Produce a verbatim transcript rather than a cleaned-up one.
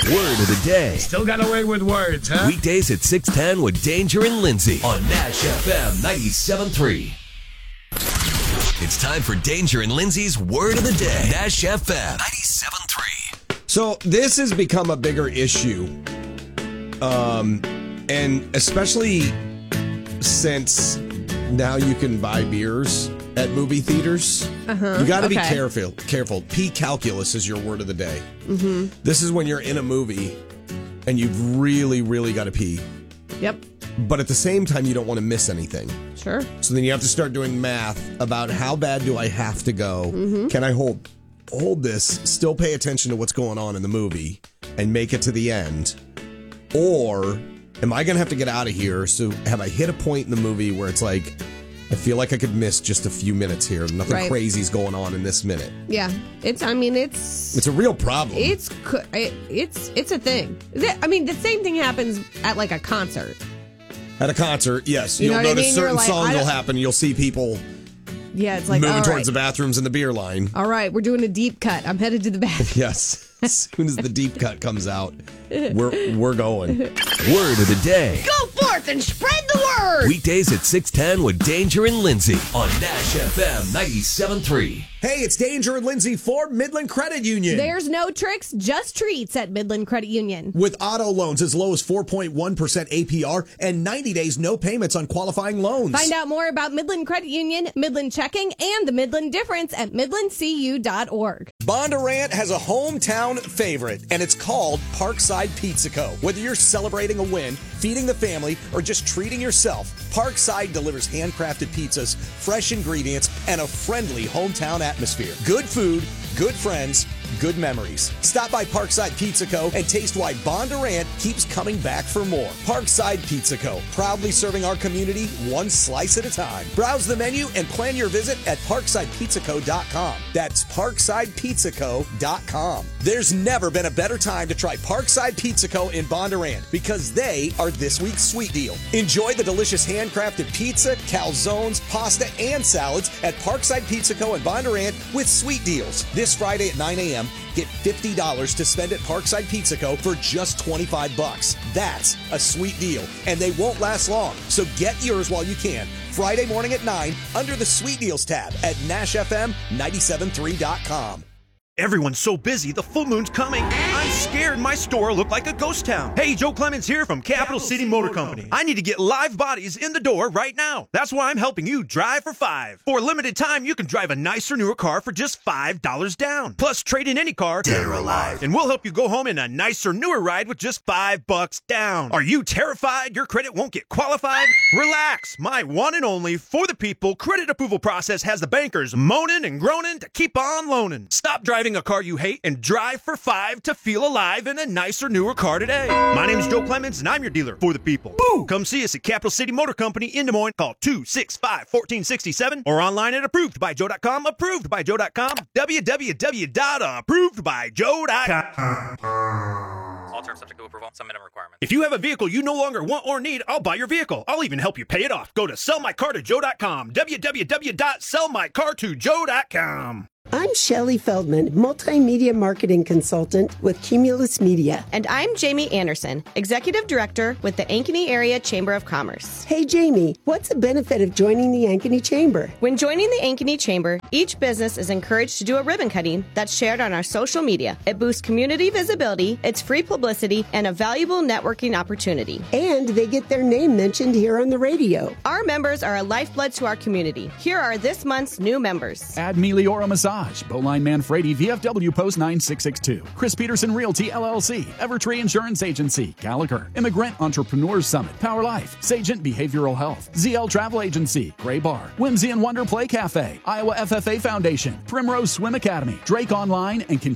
Word of the day. Still got away with words, huh? Weekdays at six ten with Danger and Lindsay on Nash F M ninety-seven point three. It's time for Danger and Lindsay's Word of the Day. Nash F M ninety-seven point three. So this has become a bigger issue, um, and especially since now you can buy beers at movie theaters. Uh-huh. You got to okay. be careful. Careful. P-calculus is your word of the day. Mm-hmm. This is when you're in a movie and you've really, really got to pee. Yep. But at the same time, you don't want to miss anything. Sure. So then you have to start doing math about how bad do I have to go? Mm-hmm. Can I hold hold this, still pay attention to what's going on in the movie, and make it to the end? Or am I going to have to get out of here? So have I hit a point in the movie where it's like, I feel like I could miss just a few minutes here. Nothing right. crazy's going on in this minute. Yeah. It's, I mean, it's... It's a real problem. It's, it, it's, it's a thing. I mean, the same thing happens at like a concert. At a concert, yes. You You'll know what I notice mean? certain Like, songs I will don't- happen. You'll see people Yeah, it's like, moving all towards right. the bathrooms and the beer line. All right, we're doing a deep cut. I'm headed to the bathroom. Yes. As soon as the deep cut comes out, we're we're going. Word of the day. Go forth and spread the word. Weekdays at six ten with Danger and Lindsay on Nash F M ninety-seven point three. Hey, it's Danger and Lindsay for Midland Credit Union. There's no tricks, just treats at Midland Credit Union. With auto loans as low as four point one percent A P R and ninety days no payments on qualifying loans. Find out more about Midland Credit Union, Midland Checking, and the Midland Difference at midland c u dot org. Bondurant has a hometown favorite, and it's called Parkside Pizza Co. Whether you're celebrating a win, feeding the family, or just treating yourself, Parkside delivers handcrafted pizzas, fresh ingredients, and a friendly hometown atmosphere. Good food, good friends, good memories. Stop by Parkside Pizza Co. and taste why Bondurant keeps coming back for more. Parkside Pizza Co. Proudly serving our community one slice at a time. Browse the menu and plan your visit at parkside pizza co dot com. That's parkside pizza co dot com. There's never been a better time to try Parkside Pizza Co. in Bondurant because they are this week's sweet deal. Enjoy the delicious handcrafted pizza, calzones, pasta, and salads at Parkside Pizza Co. in Bondurant with sweet deals. This Friday at nine a.m., get fifty dollars to spend at Parkside Pizza Co. for just twenty-five bucks. That's a sweet deal, and they won't last long. So get yours while you can. Friday morning at nine under the Sweet Deals tab at nash f m nine seven three dot com. Everyone's so busy, the full moon's coming. I'm scared my store will look like a ghost town. Hey, Joe Clemens here from Capital City Motor Company. I need to get live bodies in the door right now. That's why I'm helping you drive for five. For a limited time, you can drive a nicer, newer car for just five dollars down. Plus, trade in any car, dead or alive, and we'll help you go home in a nicer, newer ride with just five bucks down. Are you terrified your credit won't get qualified? Relax. My one and only for the people credit approval process has the bankers moaning and groaning to keep on loaning. Stop driving a car you hate and drive for five to feel alive in a nicer, newer car today. My name is Joe Clemens and I'm your dealer for the people. Woo! Come see us at Capital City Motor Company in Des Moines. Call two six five, one four six seven or online at approved by joe dot com. approved by joe dot com. w w w dot approved by joe dot com. All terms subject to approval. Some minimum requirements. If you have a vehicle you no longer want or need, I'll buy your vehicle. I'll even help you pay it off. Go to sell my car to joe dot com. w w w dot sell my car to joe dot com. I'm Shelley Feldman, multimedia marketing consultant with Cumulus Media. And I'm Jamie Anderson, executive director with the Ankeny Area Chamber of Commerce. Hey, Jamie, what's the benefit of joining the Ankeny Chamber? When joining the Ankeny Chamber, each business is encouraged to do a ribbon cutting that's shared on our social media. It boosts community visibility, it's free publicity, and a valuable networking opportunity. And they get their name mentioned here on the radio. Our members are a lifeblood to our community. Here are this month's new members. Add Meliora Massage, Bowline Manfredi, V F W Post nine six six two, Chris Peterson Realty L L C, Evertree Insurance Agency, Gallagher, Immigrant Entrepreneurs Summit, Power Life, Sagent Behavioral Health, Z L Travel Agency, Gray Bar, Whimsy and Wonder Play Cafe, Iowa F F A Foundation, Primrose Swim Academy, Drake Online, and